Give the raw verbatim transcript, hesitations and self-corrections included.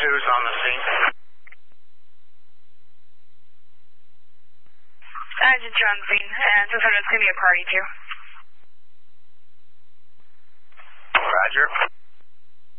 who's on the scene. Agent John Scene, and six hundred is going to be a party too. Roger.